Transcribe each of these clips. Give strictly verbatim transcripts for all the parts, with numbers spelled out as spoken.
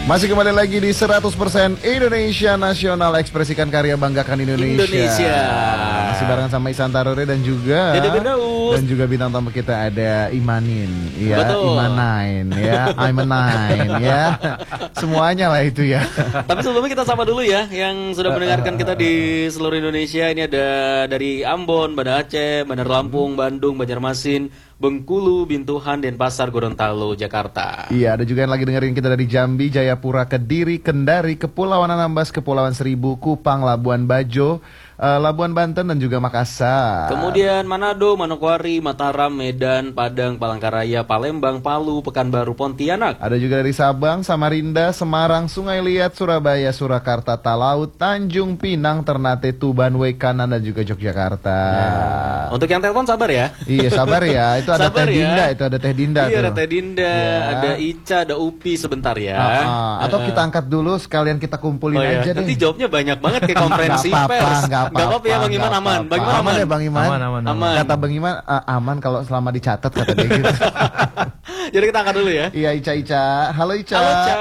Masih kembali lagi di seratus persen Indonesia Nasional, ekspresikan karya, banggakan Indonesia. Indonesia. Masih bareng sama Ihsan Tarore dan juga Dede Firdaus. dan juga bintang tamu kita ada Imanin, ya, Betul. Imanain, ya, Imanain, ya, semuanya lah itu ya. Tapi sebelumnya kita sapa dulu ya yang sudah mendengarkan kita di seluruh Indonesia. Ini ada dari Ambon, Banda Aceh, Bandar Lampung, Bandung, Banjarmasin, Bengkulu, Bintuhan, Denpasar, Gorontalo, Jakarta. Iya, ada juga yang lagi dengerin kita dari Jambi, Jayapura, Kediri, Kendari, Kepulauan Anambas, Kepulauan Seribu, Kupang, Labuan Bajo, uh, Labuan Banten, dan juga Makassar. Kemudian Manado, Manokwari, Mataram, Medan, Padang, Palangkaraya, Palembang, Palu, Pekanbaru, Pontianak. Ada juga dari Sabang, Samarinda, Semarang, Sungai Liat, Surabaya, Surakarta, Talaut, Tanjung Pinang, Ternate, Tuban, Wekanan, dan juga Yogyakarta. Nah, untuk yang telepon sabar ya. Iya, sabar ya. Itu ada Sabar Teh ya. Dinda, itu ada Teh Dinda Iya, tuh. ada Teh Dinda, Iya. ada Ica, ada Upi sebentar ya. Ah, ah. Atau kita angkat dulu sekalian kita kumpulin Oh ya, aja deh. nanti jawabnya banyak banget kayak konferensi Nggak apa-apa, pers. nggak Nggak apa-apa ya Bang Iman, nggak aman. apa-apa. Bang Iman Aman aman. ya Bang Iman. Aman, aman, aman. Kata Bang Iman, "Ah, aman kalau selama dicatat," kata dia gitu. Jadi kita angkat dulu ya. Iya, Ica Ica. Halo Ica. Halo Ica.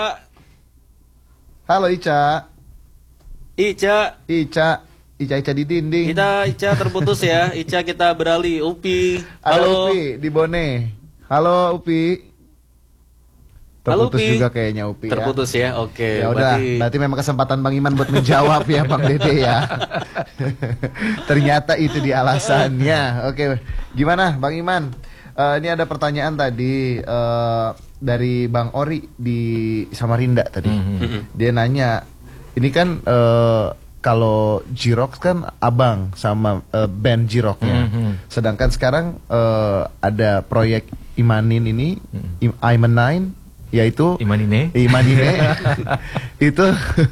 Halo Ica. Ica. Ica. Ica Ica di dinding. Kita Ica terputus ya. Ica kita beralih. Upi. Ada Halo. Upi di Bone. Halo Upi. Halo, Terputus Upi. juga kayaknya Upi ya. Terputus ya. Oke. Ya udah, berarti- berarti memang kesempatan Bang Iman buat menjawab ya Bang Dede ya. Ternyata itu di alasannya. Oke, gimana Bang Iman? Eh, ini ada pertanyaan tadi eh, dari Bang Ori di Samarinda tadi. Mhm. Dia nanya, ini kan eh, kalau Jirox kan abang sama eh, band Jiroknya. Mhm. Sedangkan sekarang eh, ada proyek Imanin ini, Im Imanine, yaitu Imanine. Imanine. Itu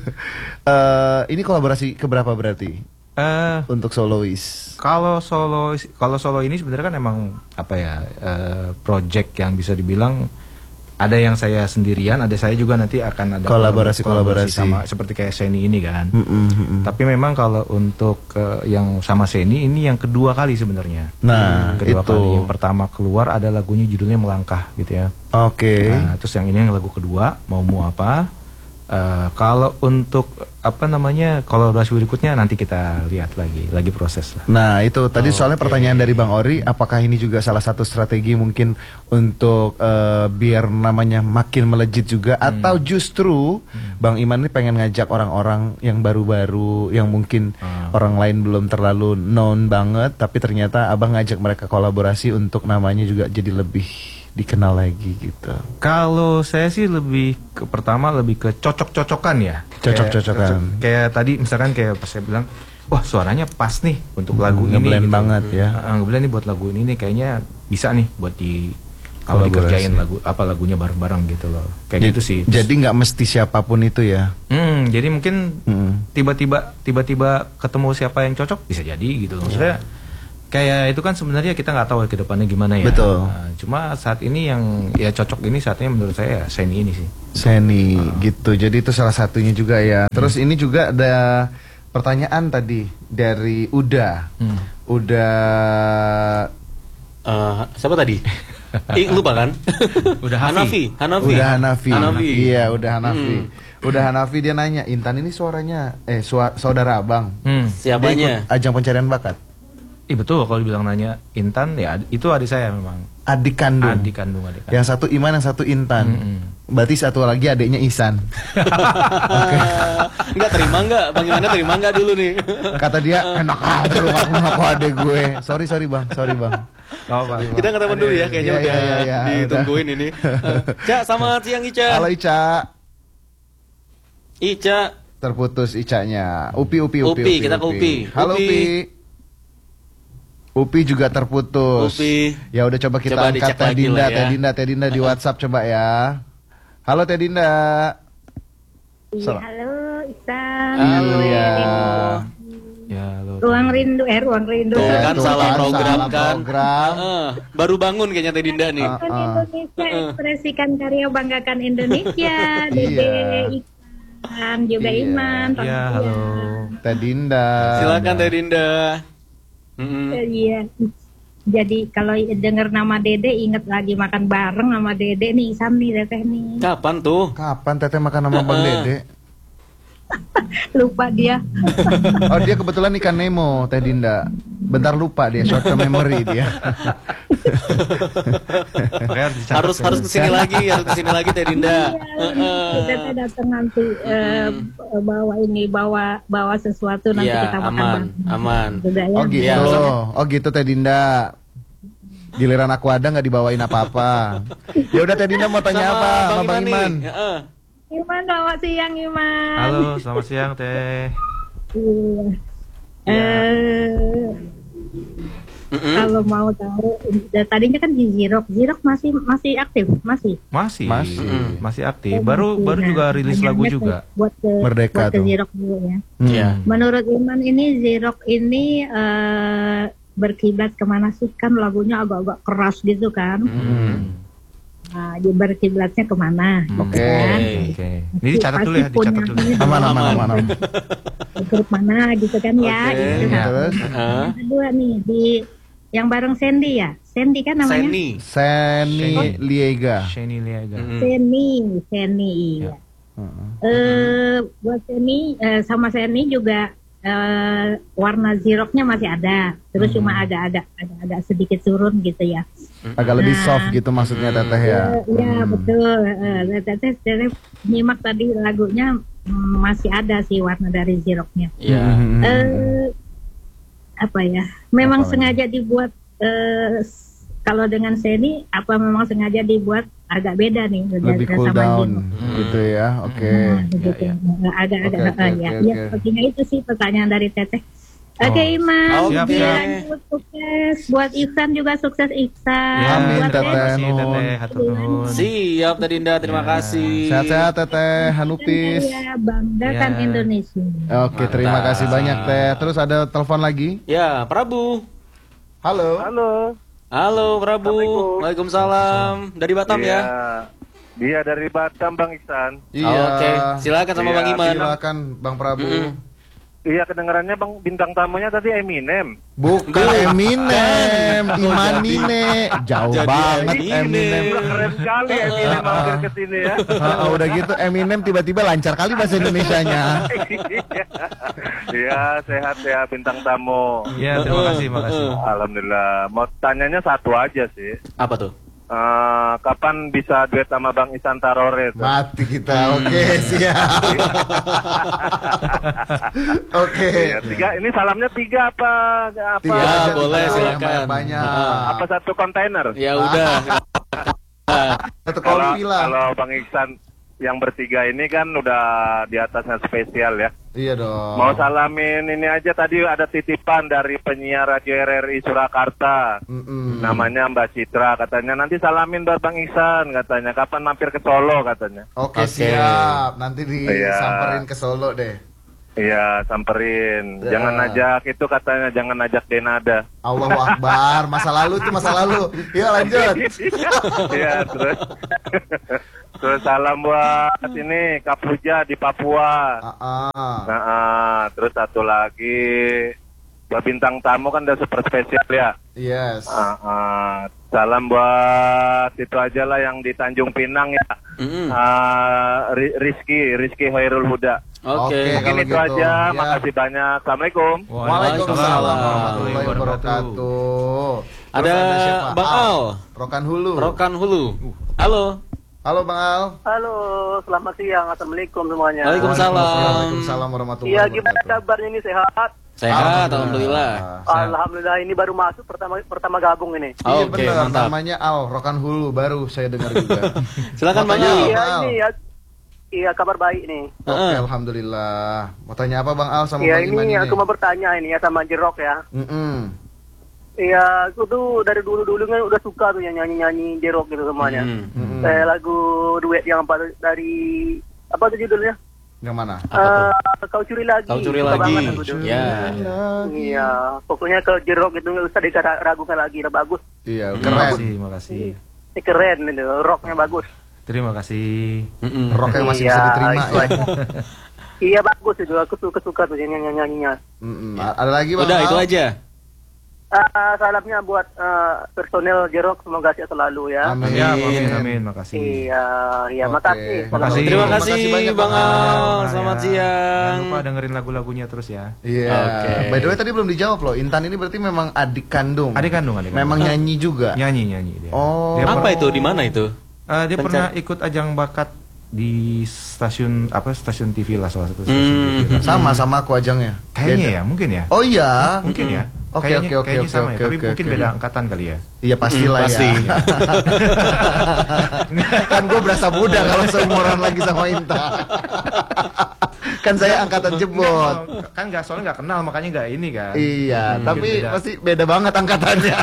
eh, ini kolaborasi keberapa berarti Eh, untuk solois? kalau solo kalau solo ini sebenarnya kan emang apa ya eh, project yang bisa dibilang ada yang saya sendirian, ada saya juga nanti akan ada Kolaborasi- kolaborasi kolaborasi. sama seperti kayak Seni ini kan. Mm-mm, mm-mm. Tapi memang kalau untuk eh, yang sama Seni ini yang kedua kali sebenarnya. Nah, kedua itu. kali. Yang pertama keluar ada lagunya judulnya Melangkah gitu ya. Oke. Nah, terus yang ini yang lagu kedua mau mu apa? Eh, kalau untuk apa namanya kolaborasi berikutnya nanti kita lihat lagi, lagi proses lah. Nah, itu tadi soalnya Oke. pertanyaan dari Bang Ori, apakah ini juga salah satu strategi mungkin untuk eh, biar namanya makin melejit juga, atau justru Bang Iman ini pengen ngajak orang-orang yang baru-baru, yang mungkin Ah. orang lain belum terlalu known banget, tapi ternyata Abang ngajak mereka kolaborasi untuk namanya juga jadi lebih dikenal lagi gitu. Kalau saya sih lebih ke pertama lebih ke cocok-cocokan ya. Cocok-cocokan. Kayak, cocok- kayak tadi misalkan kayak pas saya bilang, wah suaranya pas nih untuk lagu ini. Ngeblend banget ya. Ah, ngeblend nih buat lagu ini nih kayaknya bisa nih buat di kalau Kolaborasi. dikerjain lagu apa lagunya bareng-bareng gitu loh. Kayak Jadi- gitu sih. Jadi nggak mesti siapapun itu ya. Hmm, jadi mungkin Hmm. tiba-tiba tiba-tiba ketemu siapa yang cocok bisa jadi gitu. Maksudnya kayak itu kan sebenarnya kita nggak tahu ke depannya gimana ya. Betul. Nah, cuma saat ini yang ya cocok ini saatnya menurut saya ya Seni ini sih. Seni gitu. Jadi itu salah satunya juga ya. Terus ini juga ada pertanyaan tadi dari Uda. Hmm. Udah Eh, siapa tadi? Ih, lupa kan? Udah Hafi. Hanafi. Hanafi. Udah Hanafi. Hanafi. Iya, udah Hanafi. Hmm. Udah Hanafi dia nanya, Intan ini suaranya eh sua- saudara Abang. Hmm. Dia Siapanya? ikut ajang pencarian bakat. Ih betul kalau dibilang nanya Intan ya ad- itu adik saya memang. Adik kandung. Adik kandung adik kandung. Yang satu Iman, yang satu Intan. Mm-mm. Berarti satu lagi adiknya Ihsan. Enggak terima enggak? Bagaimana terima enggak dulu nih? Kata dia, enak aja lu ngaku-ngaku adik gue. Sorry, sorry Bang, sorry Bang. Gak apa-apa. Kita nggak telepon dulu ya, kayaknya Iya, udah iya, iya, iya, ditungguin ini. Cak, selamat siang Ica. Halo Ica. Ica. Terputus Icanya. Upi, Upi, Upi. Upi, kita ke Upi. Halo Upi. Upi. Upi juga terputus. Upi. Ya udah coba kita Coba angkat dicek Teh lagi Dinda, lah ya. Teh Dinda, Teh Dinda di WhatsApp coba ya. Halo Teh Dinda. Iya, Salam. halo Ihsan. Halo ya. Ya lo. Ruang rindu, eh ruang rindu. Tuh kan Tuh salah kan, program salah kan. program. Heeh, baru bangun kayaknya Teh Dinda nih. Ah. Indonesia, ekspresikan karya, banggakan Indonesia. Dede, Iya. Ikan, juga Iya. Iman. Ya Rahmat. halo. Teh Dinda. Silakan Teh Dinda. Mm-mm. Eh, Iya. jadi kalau dengar nama Dede inget lagi makan bareng sama Dede nih, Isam nih, Teteh nih. Kapan tuh? Kapan Teteh makan sama Bang Dede? Lupa dia. Oh dia kebetulan ikan Nemo, Teh Dinda. Bentar lupa dia, short term memory dia. harus harus kesini lagi, harus kesini lagi Teh Dinda. Kita datang nanti eh, bawa ini, bawa bawa sesuatu nanti Iya, kita makan aman, bareng. aman. Sudah ya. Oh gitu, Iya, oh gitu Teh Dinda. Giliran aku ada nggak dibawain apa-apa. Ya udah Teh Dinda mau tanya Sama apa sama Bang Bang Iman Iman? nih. Heeh. Iman, selamat siang Iman. Halo, selamat siang Teh. Iya. Eh, Mm-mm. kalau mau tahu, da- tadinya kan di Zirok, Zirok masih masih aktif, masih. Masih, Masih. masih aktif. Baru baru Nah, juga rilis lagu tanyanya juga. ke- Buat ke, Merdeka buat ke tuh. Zirok dulu ya. Hmm. Iya. Menurut Iman ini Zirok ini eh, berkiblat kemana sih? Kan lagunya agak-agak keras gitu kan. Hmm. Nah, dia berkiblatnya kemana? Oke. Kan? Oke. Ini dicatat dulu ya, dicatat dulu. Aman aman aman. aman. Grup mana gitu kan ya? Oke. Gitu. Ya. Terus Heeh. Yang kedua nih di yang bareng Sandy ya, Sandy kan namanya? Seni. Seni Liega. Shani Liaga. Mm-mm. Seni, Seni. Iya. Heeh. Eh, buat Seni eh, sama Seni juga eh, warna Ziroknya masih ada, terus cuma agak-agak agak-agak sedikit turun gitu ya. Agak lebih Nah. soft gitu maksudnya Teteh ya. Eh, Iya betul. Eh, Teteh Teteh nyimak tadi lagunya mm, masih ada sih warna dari Ziroknya. Iya. Hmm. Eh, apa ya? Memang Apa lagi? sengaja dibuat eh, s- kalau dengan Seni apa memang sengaja dibuat agak beda nih Lebih dengan cool sama down Zirok. gitu ya. Oke. Nah, begitu. Iya, Eh, Agak-agak Oke, oke, eh, ya, oke, ya oke. sepertinya itu sih pertanyaan dari Teteh. Oke Oh. Iman, Siap, biar siap. lanjut sukses buat Ihsan juga sukses Ihsan. Ya, Amin, buat Teteh. terima kasih Nun. Teteh, hatur nuhun. Siap Teh Dinda, terima Ya. kasih. Sehat-sehat Teteh Hanupis. Saya banggakan Ya. Indonesia. Oke, terima Mantap. kasih banyak Teh. Terus ada telepon lagi? Ya, Prabu. Halo. Halo. Halo Prabu. Assalamualaikum. Waalaikumsalam. Dari Batam ya? Dia dari Batam, Bang Ihsan. Iya. Oke, silakan sama Iya, Bang Iman. Silakan Bang Prabu. Mm-mm. Iya, kedengarannya Bang bintang tamunya tadi Eminem. Bukan Eminem, Imanine. Jauh Jadi banget Eminem. Eminem. Keren sekali Eminem mampir ke sini ya. Ah, udah gitu Eminem tiba-tiba lancar kali bahasa Indonesianya. Iya, sehat ya bintang tamu. Ya, terima kasih, terima kasih. Alhamdulillah. Mau tanyanya satu aja sih. Apa tuh? Eh, kapan bisa duet sama Bang Ihsan Tarore? tuh? Mati kita. Oke, siap. Oke. Iya, tiga. Ini salamnya tiga apa? Apa? Tiga Ya, aja, boleh, tiga, silakan. yang banyak-banyak. Ah. Apa satu kontainer? Ya udah. Satu Kalau kopi lah. kalau Bang Ihsan yang bertiga ini kan udah di atasnya spesial ya. Iya dong. Mau salamin ini aja, tadi ada titipan dari penyiar Radio R R I Surakarta. Mm-mm. Namanya Mbak Citra, katanya nanti salamin buat Bang Ihsan, katanya kapan mampir ke Solo katanya. Oke, Oke. siap. Nanti Iya. disamperin ke Solo deh. Iya, samperin. Ya. Jangan ajak itu katanya, jangan ajak Denada. Allahu Akbar. Masa lalu itu masa lalu. Yuk lanjut. Iya, terus terus salam buat ini Kapuja di Papua. Ah, ah. Nah, ah, terus satu lagi buat bintang tamu kan udah super spesial ya. Yes. Ah, ah, salam buat itu aja lah yang di Tanjung Pinang ya. Mm-mm. Ah, Ri- Rizky, Rizky Hoirul Huda. Oke. Oke. Mungkin kalau itu gitu, aja. ya. Makasih banyak. Assalamualaikum. Waalaikumsalam warahmatullahi wabarakatuh. Terus Ada siapa? Bang Al. Rokan Hulu. Rokan Hulu. Halo. Halo Bang Al. Halo, selamat siang. Assalamualaikum semuanya. Waalaikumsalam. Waalaikumsalam warahmatullahi Iya, wabarakatuh. gimana kabarnya ini, sehat? Sehat, alhamdulillah. Sehat. Alhamdulillah, ini baru masuk pertama pertama gabung ini. Iya Oke, benar, mantap. namanya Al, Rokan Hulu, baru saya dengar juga. Silakan Mau Bang tanya Al. apa, Iya, Al? ini ya. Iya, kabar baik nih. Oke, Heeh. alhamdulillah. Mau tanya apa Bang Al sama Iya, Bang Iman ini ini? aku mau bertanya ini ya sama Jerok ya. Mm-mm. Iya, aku tuh dari dulu-dulu kan udah suka tuh yang nyanyi-nyanyi Jerok gitu semuanya. Hmm. Mm-mm. Kayak lagu duet yang apa dari apa tuh judulnya? Yang mana? Apa Eh, Kau curi lagi. Kau curi Suka lagi. banget aku tuh. Ya. Iya, pokoknya kalau Jerok itu nggak usah diragukan lagi, udah bagus. Iya, Terima keren. kasih, terima kasih. Ini keren itu, rocknya bagus. Terima kasih. Mm-mm. Rock yang masih bisa Iya, diterima itu ya. aja. Iya bagus itu, aku suka suka tuh nyanyi nyanyinya. Mm-mm. A- Ada lagi Bang Udah, Al? itu aja. Uh, salamnya buat uh, personel Jerok, semoga sehat selalu ya. Amin. Ya, amin, amin, makasih. Iya, ya, Oke. makasih. Makasih. Terima Terima kasih, kasih banyak, Bang Bang Al. Ya, Selamat ya. siang. Jangan lupa dengerin lagu-lagunya terus ya. Iya. Oke. By the way tadi belum dijawab loh. Intan ini berarti memang adik kandung. Adik kandung, adik kandung. Memang nyanyi juga. Nyanyi, nyanyi dia. Oh. Dia Apa itu? Di mana itu? Eh, dia Penca- pernah ikut ajang bakat di stasiun apa stasiun T V lah, salah satu stasiun Hmm. T V lah. Sama sama aku ajangnya. Kayaknya Beda. ya, mungkin ya. Oh iya. Mungkin ya. Oke, Kayaknya- oke, oke, kayaknya oke, sama ya, oke, tapi oke, mungkin oke. beda angkatan kali ya. Iya pastilah Hmm, pasti. ya. Kan gue berasa muda kalau seumuran lagi sama Intan. Kan saya angkatan jebot. Enggak, kan nggak soalnya nggak kenal makanya nggak ini kan. Iya, Hmm, tapi mungkin beda. pasti beda banget angkatannya.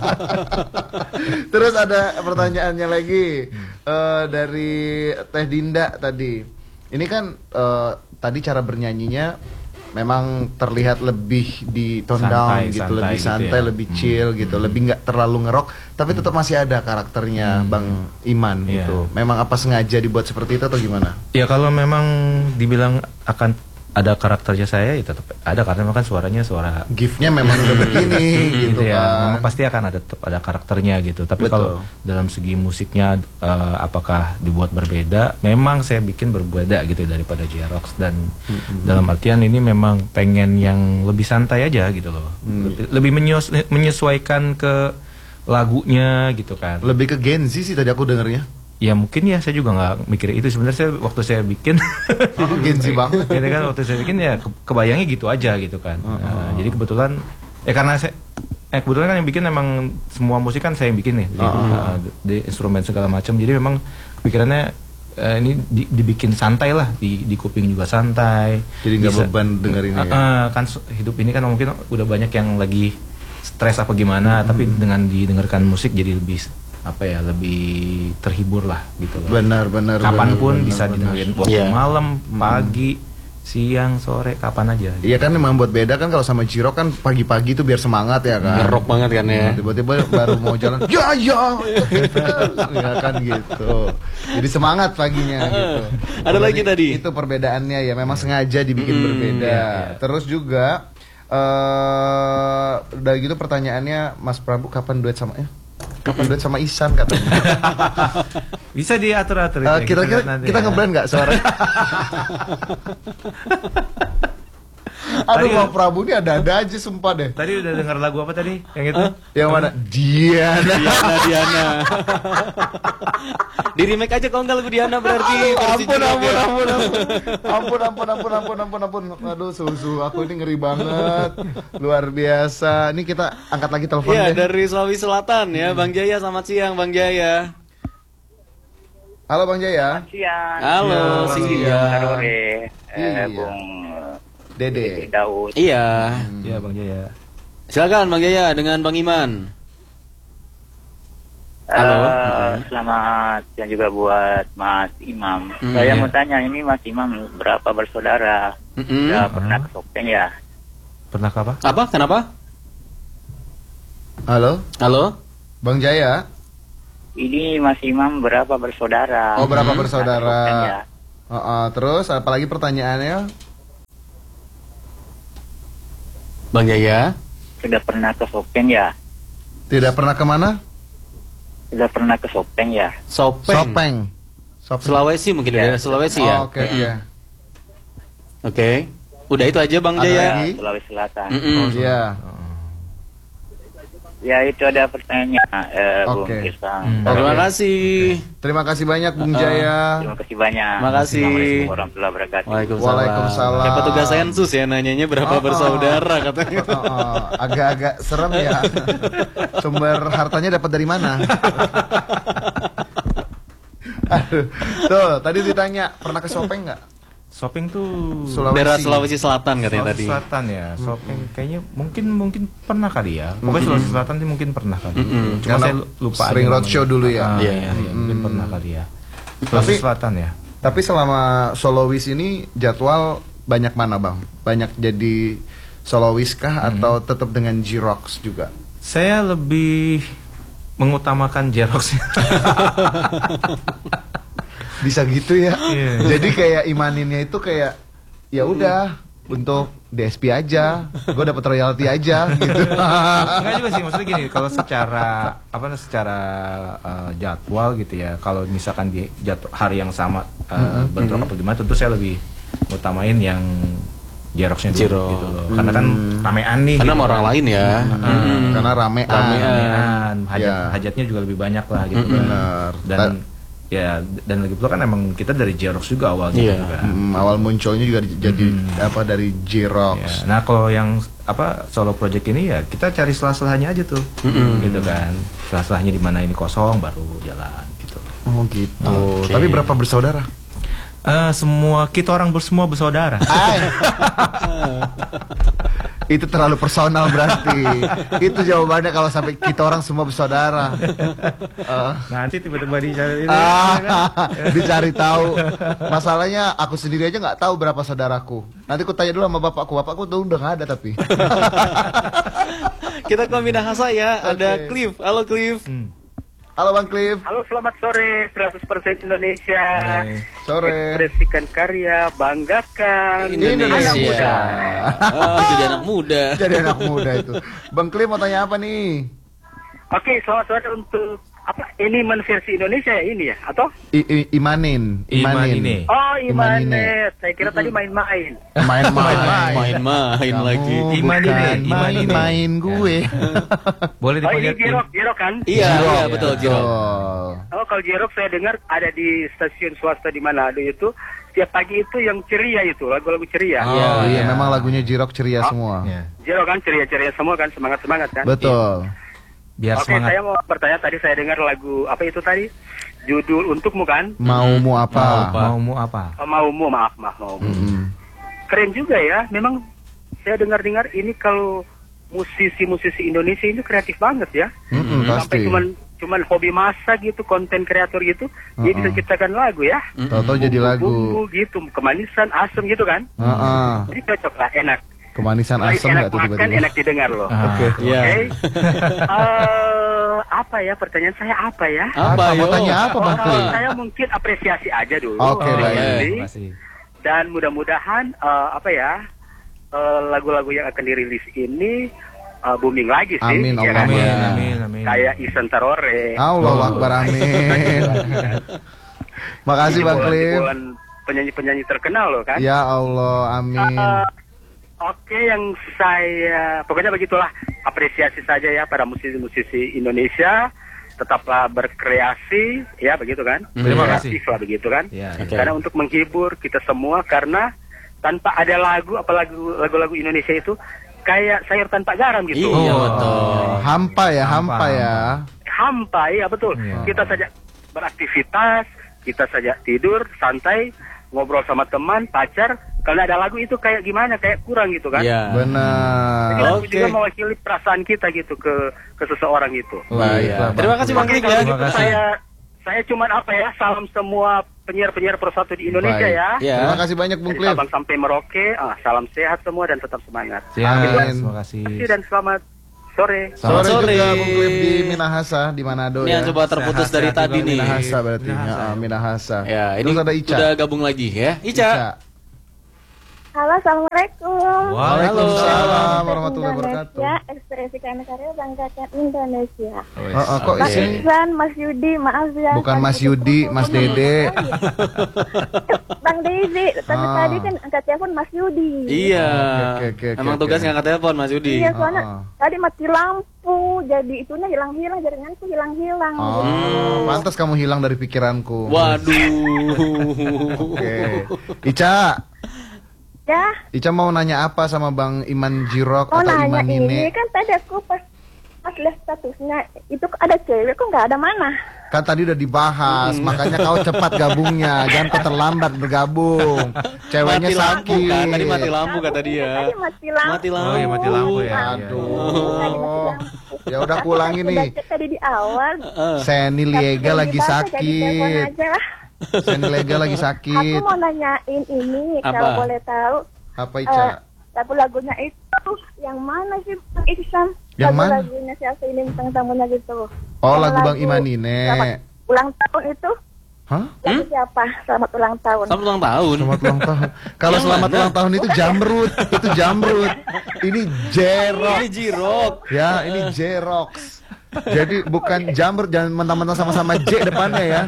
Terus ada pertanyaannya lagi eh, dari Teh Dinda tadi. Ini kan eh, tadi cara bernyanyinya memang terlihat lebih di tone down Santai, gitu, santai lebih gitu santai, ya. lebih chill gitu, lebih nggak terlalu ngerok, tapi tetap masih ada karakternya Bang Iman Iya. gitu. Memang apa sengaja dibuat seperti itu atau gimana? Ya kalau memang dibilang akan ada karakternya saya, ya tetap ada karena memang kan suaranya suara Gift-nya memang udah begini gitu ya. kan. Memang pasti akan ada tetap ada karakternya gitu. Tapi Betul. kalau dalam segi musiknya eh, apakah dibuat berbeda? Memang saya bikin berbeda gitu daripada J-Rocks dan dalam artian ini memang pengen yang lebih santai aja gitu loh. Mm. Lebih menyes- menyesuaikan ke lagunya gitu kan. Lebih ke Gen Z sih tadi aku dengernya. Ya mungkin ya saya juga nggak mikir itu sebenarnya saya, waktu saya bikin Oh, Gen Z banget. gitu kan waktu saya bikin ya ke- kebayangnya gitu aja gitu kan. Nah, jadi kebetulan ya karena saya eh kebetulan kan yang bikin emang semua musik kan saya yang bikin nih. Jadi, uh, di instrumen segala macam. Jadi memang pikirannya eh, ini di- dibikin santai lah, di di kuping juga santai. Jadi nggak Bisa- beban dengerinnya Uh, ya? uh, kan su- hidup ini kan mungkin udah banyak yang lagi stres apa gimana, tapi dengan didengarkan musik jadi lebih apa ya, lebih terhibur lah gitu loh. Benar, benar. Kapanpun benar, bisa benar, didengerin benar. waktu Iya. malam, pagi, siang, sore, kapan aja. Iya kan memang buat beda kan kalau sama Jiro kan pagi-pagi tuh biar semangat ya kan. Ngerok banget kan ya. Tiba-tiba baru mau jalan, ya ya, ya kan gitu. Jadi semangat paginya gitu. Ada lagi tadi. Itu perbedaannya ya, memang sengaja dibikin berbeda. Terus juga eh udah gitu pertanyaannya, Mas Prabu kapan duet sama ya? Kapan duet sama Ihsan katanya? Bisa diatur-atur. Eh, itu ya, Kira-kira lihat nanti kita ya. ngeblend nggak suaranya? Aduh, Tadi- Bang Prabu ini ada-ada aja sumpah deh. Tadi udah dengar lagu apa tadi? Yang itu? Yang mana? Diana. Diana, Diana. Di remake aja kalau enggak lagu Diana berarti versi Ampun, Jiro ampun, ya. ampun, ampun, ampun, ampun, ampun, ampun, ampun, ampun. Aduh, susu, aku ini ngeri banget, luar biasa. Ini kita angkat lagi telepon Iya, deh. dari Sulawesi Selatan ya, Bang Jaya. Selamat siang, Bang Jaya. Halo Bang Jaya, Siang. Halo, Siang. siang. Sore, Iya. eh, Bung Dede. Daud. Iya. Iya, Bang Jaya. Silakan Bang Jaya dengan Bang Iman. Halo. Eh, selamat siang juga buat Mas Imam. Hmm, Saya iya. mau tanya, ini Mas Imam berapa bersaudara? Mm-mm. Sudah pernah ke Sopeng ya? Pernah ke apa? Apa? Kenapa? Halo, Halo? Bang Jaya. Ini Mas Imam berapa bersaudara? Oh, berapa Pernah ke Sopeng bersaudara? ya? Oh, oh, terus apalagi pertanyaannya? Bang Jaya? Sudah pernah ke Sopeng ya? Tidak pernah kemana? Sudah pernah ke Sopeng ya? Sopeng. Sopeng. Sopeng. Sulawesi mungkin Ya. ya, Sulawesi ya. Oh, Oke, iya. Oke. Udah itu aja Bang Ada Jaya. lagi? Ya, Sulawesi Selatan. Mm-mm. Iya. Ya, itu ada pertanyaan, eh, Bung Oke. Irsang. Oh, terima kasih. Terima kasih banyak Bung Jaya. Terima kasih banyak. Terima kasih. Assalamualaikum warahmatullahi wabarakatuh. Waalaikumsalam. Waalaikumsalam. Kayak petugas sensus ya nanyanya berapa Oh, oh. bersaudara katanya. Oh, oh, agak-agak serem ya. Sumber hartanya dapat dari mana? Aduh. Tuh, tadi ditanya pernah ke Sopeng nggak? Shopping tuh Sulawesi. Daerah Sulawesi Selatan katanya Sulawesi tadi. Selatan ya. Shopping kayaknya mungkin mungkin pernah kali ya. Pokoknya Sulawesi Selatan sih mungkin pernah kali. Mm-mm. Cuma Karena saya lupa sering aja roadshow namanya. dulu ya. Ah, Iya, iya, iya, mungkin Mm. pernah kali ya. Tapi- Sulawesi Selatan ya. Tapi selama solois ini jadwal banyak mana bang? Banyak jadi solois kah atau tetap dengan J-Rocks juga? Saya lebih mengutamakan J-Rocks. Bisa gitu ya? Iya. Jadi kayak imaninnya itu kayak ya udah untuk D S P aja, gue dapat royalti aja gitu. Enggak juga sih, maksudnya gini, kalau secara apa secara uh, jadwal gitu ya, kalau misalkan di jadwal hari yang sama uh, mm-hmm. bentrok apa gimana, tentu saya lebih utamain yang Jeroxnya dulu Xerox. gitu loh. Karena kan ramean nih. Karena gitu sama orang kan. lain ya. Hmm. Hmm, karena ramean. Ramean, hajat, Ya. hajatnya juga lebih banyak lah gitu Mm-mm. kan. Benar. Dan Ta- ya dan lagi pula kan emang kita dari Jerox juga awalnya Iya. gitu kan. Hmm, awal munculnya juga di- jadi apa dari Jerox. Ya, nah kalau yang apa solo project ini ya kita cari selah-selahnya aja tuh, gitu kan. Selah-selahnya di mana ini kosong baru jalan gitu. Oh gitu. Oke. Tapi berapa bersaudara? Eh, semua kita orang bersemua bersaudara. Ay. Itu terlalu personal berarti. Itu jawabannya kalau sampai kita orang semua bersaudara. Uh, Nanti tiba-tiba dicari ini. ah, dicari tahu. Masalahnya aku sendiri aja nggak tahu berapa saudaraku. Nanti aku tanya dulu sama bapakku. Bapakku tuh udah nggak ada tapi. Kita ke Minahasa ya, ada Oke. Cliff. Halo Cliff. Hmm. Halo Bang Cliff. Halo, selamat sore. seratus persen Indonesia. Hai. Sore. Ekspresikan karya, banggakan Indonesia. anak muda. Oh, jadi anak muda. Jadi anak muda itu. Bang Cliff mau tanya apa nih? Oke, selamat sore untuk apa? Ini men versi Indonesia ya ini ya? Atau? I, i- imanin. Imanine. Oh, Imanine. Imanet. Saya kira tadi main-main. Main-main. Main-main Kamu lagi. Imanine, bukan Imanine. main-main gue. Boleh Oh, ini dipanggil Jirok, Jirok kan? Iya, iya betul Jiro. Betul. Oh, kalau Jirok saya dengar ada di stasiun swasta di Manado itu setiap pagi itu yang ceria itu, lagu-lagu ceria. Oh, Iya, iya, iya. memang lagunya Jirok ceria Oh, semua. Ya. Jirok kan ceria-ceria semua kan, semangat-semangat kan? Betul. Biar Oke, semangat. saya mau bertanya tadi saya dengar lagu apa itu tadi? Judul Untukmu kan? Maumu apa? Maumu apa? Oh, Maumu, maaf, maaf, Maumu. Mm-mm. Keren juga ya. Memang saya dengar-dengar ini kalau musisi-musisi Indonesia ini kreatif banget ya. Mm-mm, Sampai pasti. cuman cuman hobi masak gitu, konten kreator gitu, dia bisa ciptakan lagu ya. Tahu-tahu jadi lagu. Bumbu gitu, kemanisan, asam gitu kan. Heeh. Jadi cocok lah, enak. Kemanisan Selain asam enak nggak tuh makan, tiba-tiba? enak didengar loh. Ah. Oke. Iya. Oke. Eh, apa ya pertanyaan saya apa ya? Apa, Mau yo? tanya apa Bang Oh, Cliff? saya mungkin apresiasi aja dulu. Oke, Oh, baik. ini. Terima kasih. Dan mudah-mudahan eh, apa ya eh, lagu-lagu yang akan dirilis ini eh, booming lagi sih. Amin, ya Allah. kan? Amin, Iya. amin, amin. Kayak Isan Tarore. Allahu Akbar, amin. Makasih Bang Cliff. Jebolan penyanyi-penyanyi terkenal loh kan. Ya Allah, amin. Eh, Oke, yang saya pokoknya begitulah, apresiasi saja ya para musisi-musisi Indonesia, tetaplah berkreasi ya begitu kan. Terima kasih. Kreatif lah begitu kan. Ya, Oke. Karena untuk menghibur kita semua, karena tanpa ada lagu apalagi lagu-lagu Indonesia itu kayak sayur tanpa garam gitu. Iya Oh. betul. Hampa ya, hampa Hampa, ya. Hampa ya betul. Iya. Kita saja beraktivitas, kita saja tidur santai, ngobrol sama teman, pacar. Kalau ada lagu itu kayak gimana, kayak kurang gitu kan. Iya. Jadi Benar. lagu Oke. juga mewakili perasaan kita gitu ke ke seseorang gitu. Baiklah, Iya. Terima Bang kasih Cliff. Bang Cliff ya. kalau Terima gitu kasih. saya saya cuman apa ya, salam semua penyiar-penyiar persatu di Indonesia Baik. ya. Iya. Terima kasih banyak Bung Dari Cliff. Sabang sampai Merauke, ah, salam sehat semua dan tetap semangat. Siap, Amin. terima kasih. Terima kasih dan selamat sore. Sore, Sore. juga Bung Cliff di Minahasa di Manado Ini ya. yang coba terputus Sehat-sehat dari juga tadi nih. Minahasa berarti. Minahasa. Ya, Minahasa. Ya, ini Terus ada Ica. udah gabung lagi ya. Ica. Ica. Halo, assalamualaikum. Waalaikumsalam warahmatullahi wabarakatuh. Ya, ekspresikan karya banggakan Indonesia. Oh, oh, kok Mas isi? Ihsan, Mas Yudi, maaf ya. Bukan tadi Mas itu Yudi, aku Mas ngomong Dede. tadi. Bang Dede, tapi Ah. tadi kan angkat telepon Mas Yudi. Iya. Oke, oke, oke, Emang oke. tugasnya ngangkat telepon Mas Yudi. Iya, soalnya Ah, ah. tadi mati lampu, jadi itunya hilang-hilang, jaringan itu hilang-hilang. Oh, pantas kamu hilang dari pikiranku. Waduh. Oke. Ica, Ya, Ica mau nanya apa sama Bang Iman Jirok mau atau nanya Iman ini ini? kan tadi aku pas pas lihat statusnya itu ada cewek kok nggak ada mana? Kan tadi udah dibahas, makanya kau cepat gabungnya, jangan kau terlambat bergabung. Ceweknya Mati lampu sakit. kan, tadi mati lampu kata dia. Tadi mati lampu. Mati lampu. Oh iya, mati lampu ya. Aduh. Tadi mati lampu. Ya udah aku ulangi Aku nih. udah cek tadi di awal. Heeh. Seni Liega Tapi lagi dibahas, jadi telepon sakit. aja. Seni Liega lagi Aku sakit. mau nanyain ini Apa? kalau boleh tahu. Apa eh, Ica? lagu lagunya itu yang mana sih Bang Ihsan? Yang mana? Lagu-lagunya siapa ini bintang tamunya gitu. Oh, Yang lagu Bang Iman ini. selamat ulang tahun itu. Hah? Lagu siapa? Selamat ulang tahun. Selamat ulang tahun. Selamat ulang tahun. Kalau Yang selamat mana? ulang tahun itu jamrut, itu jamrut. Ini jerok. Ini jirok. Ya, ini jerox. Jadi bukan jamrut, jangan mentang-mentang sama-sama J depannya ya.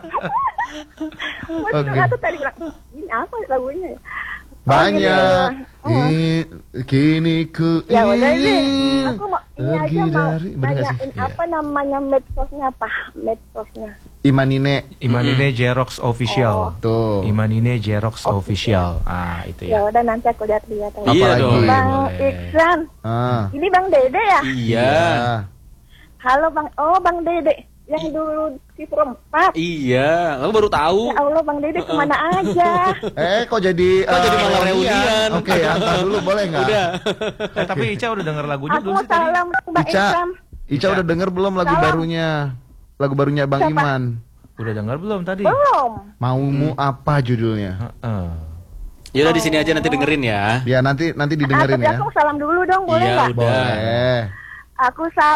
Oke. Oke. Aku tadi bilang, ini apa lagunya ya? Banyak. Oh, Ini kini ku Ya udah ini, ingin aku mau ini pergi aja mau dari bener nggak sih? nanyain apa namanya medsosnya apa? Medsosnya. Imanine Imanine Jerox Official. tuh. Imanine Jerox Official. Ah, itu Ya ya. udah nanti aku lihat-lihat. aja. Apa Iya lagi? dong. Bang boleh. Iksan, Ah. ini Bang Dede ya? Iya. Halo Bang, oh Bang Dede yang dulu si perempat. Iya. Kamu baru tahu. Ya Allah Bang Dede kemana aja? Eh kok jadi Kok jadi malah reunian? Oke, antar dulu boleh nggak? Udah. Eh, tapi Ica udah denger lagunya Aku belum mau sih tadi? salam Bang Ica, Iksan. Ica udah denger belum lagu Salam. barunya? Lagu barunya Bang Siapa? Iman. Udah denger belum tadi? Belum. Maumu apa judulnya? Heeh. Ya udah di sini aja nanti dengerin ya. Ya nanti nanti Ah, didengerin tapi ya. aku salam dulu dong, boleh Iya, nggak? udah. Boleh. Aku salam.